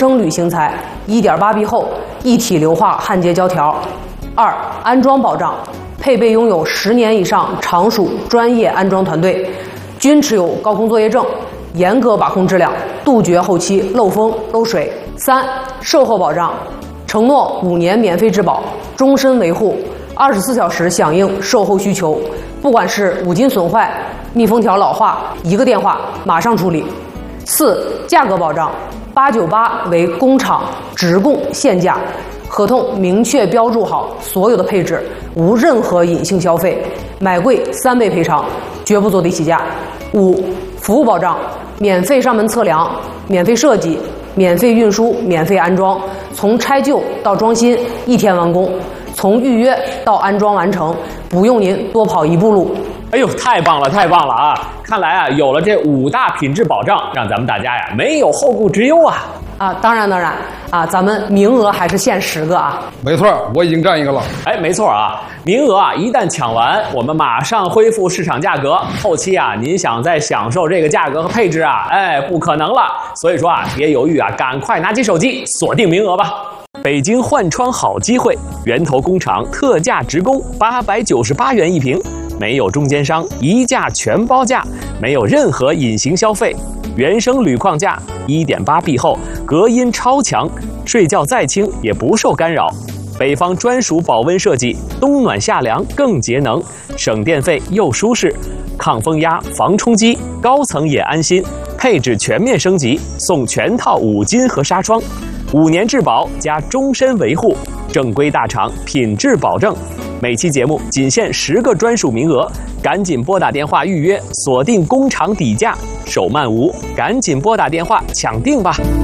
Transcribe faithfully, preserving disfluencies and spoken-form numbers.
生铝型材， 一点八 B 厚，一体硫化焊接胶条。二、安装保障，配备拥有十年以上常属专业安装团队，均持有高空作业证，严格把控质量，杜绝后期漏风漏水。三、售后保障，承诺五年免费质保，终身维护，二十四小时响应售后需求，不管是五金损坏、密封条老化，一个电话马上处理。四、价格保障，八九八为工厂直供现价，合同明确标注好所有的配置，无任何隐性消费，买贵三倍赔偿，绝不坐地起价。五、服务保障，免费上门测量，免费设计，免费运输，免费安装，从拆旧到装新一天完工，从预约到安装完成，不用您多跑一步路。 哎呦，太棒了，太棒了啊！看来啊，有了这五大品质保障，让咱们大家呀没有后顾之忧啊！ 啊，当然当然啊，咱们名额还是限十个啊。 没错，我已经占一个了。 哎，没错啊，名额啊一旦抢完，我们马上恢复市场价格。后期啊，您想再享受这个价格和配置啊，哎，不可能了。所以说啊，别犹豫啊，赶快拿起手机锁定名额吧。北京换窗好机会，源头工厂特价直供，八百九十八元一平，没有中间商，一价全包价，没有任何隐形消费。原生铝框架， 一点八 B 厚，隔音超强，睡觉再轻也不受干扰。北方专属保温设计，冬暖夏凉更节能，省电费又舒适，抗风压、防冲击，高层也安心。配置全面升级，送全套五金和纱窗，五年质保加终身维护，正规大厂，品质保证。每期节目仅限十个专属名额，赶紧拨打电话预约，锁定工厂底价，手慢无，赶紧拨打电话抢定吧。